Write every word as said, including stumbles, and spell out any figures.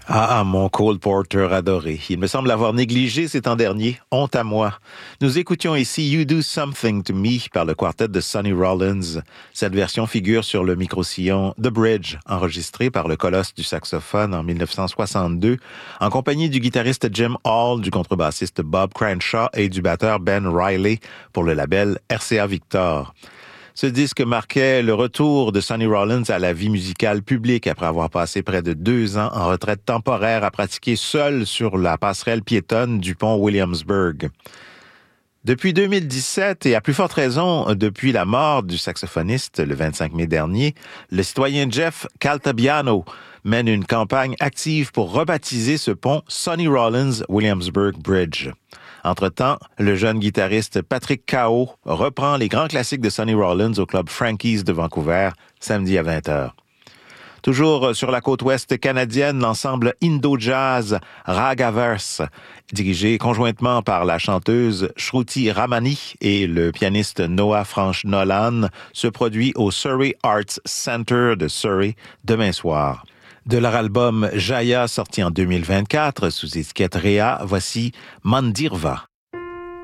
Ah, mon Cole Porter adoré. Il me semble avoir négligé ces temps derniers. Honte à moi. Nous écoutions ici You Do Something to Me par le quartet de Sonny Rollins. Cette version figure sur le micro-sillon The Bridge, enregistré par le colosse du saxophone en dix-neuf cent soixante-deux, en compagnie du guitariste Jim Hall, du contrebassiste Bob Cranshaw et du batteur Ben Riley pour le label R C A Victor. Ce disque marquait le retour de Sonny Rollins à la vie musicale publique après avoir passé près de deux ans en retraite temporaire à pratiquer seul sur la passerelle piétonne du pont Williamsburg. Depuis deux mille dix-sept, et à plus forte raison depuis la mort du saxophoniste le vingt-cinq mai dernier, le citoyen Jeff Caltabiano mène une campagne active pour rebaptiser ce pont Sonny Rollins Williamsburg Bridge. Entre-temps, le jeune guitariste Patrick Cao reprend les grands classiques de Sonny Rollins au club Frankie's de Vancouver, samedi à vingt heures. Toujours sur la côte ouest canadienne, l'ensemble Indo-Jazz Ragaverse, dirigé conjointement par la chanteuse Shruti Ramani et le pianiste Noah French-Nolan, se produit au Surrey Arts Centre de Surrey demain soir. De leur album Jaya, sorti en deux mille vingt-quatre, sous étiquette Rhea, voici Mandirva.